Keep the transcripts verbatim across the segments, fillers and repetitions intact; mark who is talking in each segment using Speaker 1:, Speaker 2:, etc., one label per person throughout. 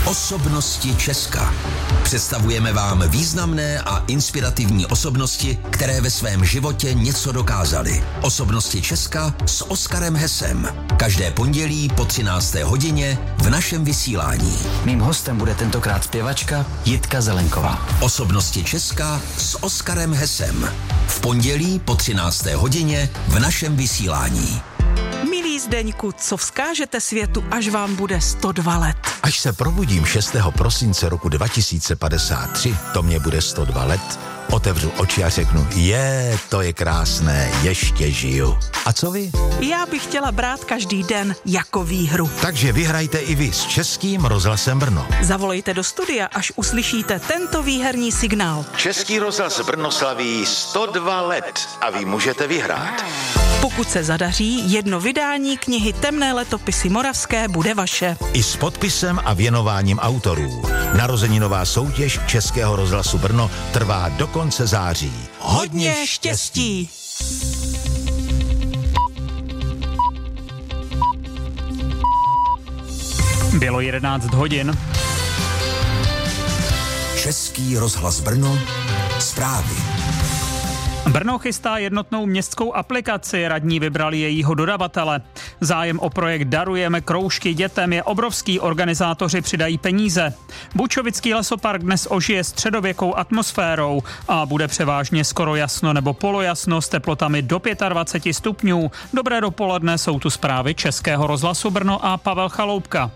Speaker 1: Osobnosti Česka. Představujeme vám významné a inspirativní osobnosti, které ve svém životě něco dokázaly. Osobnosti Česka s Oskarem Hesem. Každé pondělí po třinácté hodině v našem vysílání.
Speaker 2: Mým hostem bude tentokrát zpěvačka Jitka Zelenková.
Speaker 1: Osobnosti Česka s Oskarem Hesem. V pondělí po třinácté hodině v našem vysílání.
Speaker 3: Milý Zdeňku, co vzkážete světu, až vám bude sto dva let?
Speaker 4: Až se probudím šestého prosince roku dva tisíce padesát tři, to mě bude sto dva let, otevřu oči a řeknu, je, to je krásné, ještě žiju. A co vy?
Speaker 3: Já bych chtěla brát každý den jako výhru.
Speaker 4: Takže vyhrajte i vy s Českým rozhlasem Brno.
Speaker 3: Zavolejte do studia, až uslyšíte tento výherní signál.
Speaker 4: Český rozhlas Brno slaví sto dva let a vy můžete vyhrát.
Speaker 3: Pokud se zadaří, jedno vydání knihy Temné letopisy moravské bude vaše.
Speaker 4: I s podpisem a věnováním autorů. Narozeninová soutěž Českého rozhlasu Brno trvá do konce září.
Speaker 3: Hodně štěstí!
Speaker 5: Bylo jedenáct hodin.
Speaker 1: Český rozhlas Brno. Zprávy.
Speaker 5: Brno chystá jednotnou městskou aplikaci, radní vybrali jejího dodavatele. Zájem o projekt Darujeme kroužky dětem je obrovský, organizátoři přidají peníze. Bučovický lesopark dnes ožije středověkou atmosférou a bude převážně skoro jasno nebo polojasno s teplotami do dvacet pět stupňů. Dobré dopoledne, jsou tu zprávy Českého rozhlasu Brno a Pavel Chaloupka.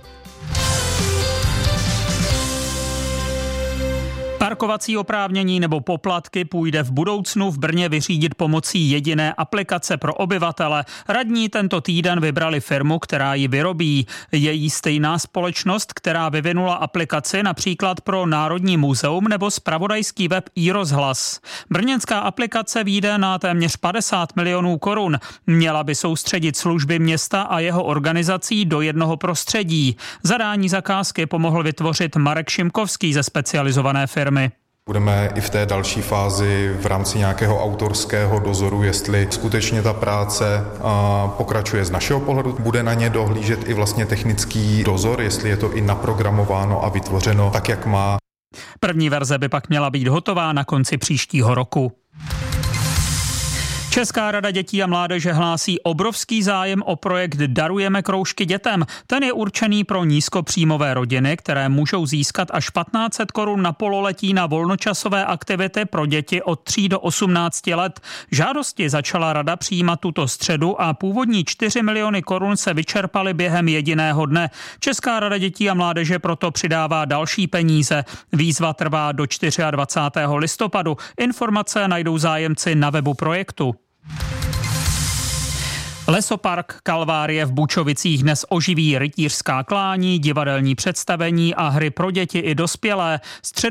Speaker 5: Parkovací oprávnění nebo poplatky půjde v budoucnu v Brně vyřídit pomocí jediné aplikace pro obyvatele. Radní tento týden vybrali firmu, která ji vyrobí. Je jí stejná společnost, která vyvinula aplikaci například pro Národní muzeum nebo zpravodajský web iRozhlas. Brněnská aplikace vyjde na téměř padesát milionů korun. Měla by soustředit služby města a jeho organizací do jednoho prostředí. Zadání zakázky pomohl vytvořit Marek Šimkovský ze specializované firmy.
Speaker 6: Budeme i v té další fázi v rámci nějakého autorského dozoru, jestli skutečně ta práce pokračuje z našeho pohledu. Bude na ně dohlížet i vlastně technický dozor, jestli je to i naprogramováno a vytvořeno tak, jak má.
Speaker 5: První verze by pak měla být hotová na konci příštího roku. Česká rada dětí a mládeže hlásí obrovský zájem o projekt Darujeme kroužky dětem. Ten je určený pro nízkopříjmové rodiny, které můžou získat až patnáct set korun na pololetí na volnočasové aktivity pro děti od tří do osmnácti let. Žádosti začala rada přijímat tuto středu a původní čtyři miliony korun se vyčerpaly během jediného dne. Česká rada dětí a mládeže proto přidává další peníze. Výzva trvá do dvacátého čtvrtého listopadu. Informace najdou zájemci na webu projektu. Lesopark Kalvárie v Bučovicích dnes oživí rytířská klání, divadelní představení a hry pro děti i dospělé. Střed